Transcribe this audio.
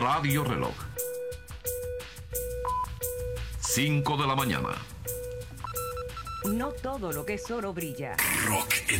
Radio Reloj. 5 de la mañana. No todo lo que es oro brilla. Rock en